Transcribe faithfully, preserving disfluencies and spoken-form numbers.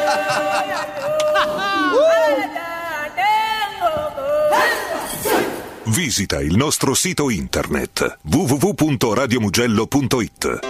Visita il nostro sito internet w w w punto radio mugello punto it.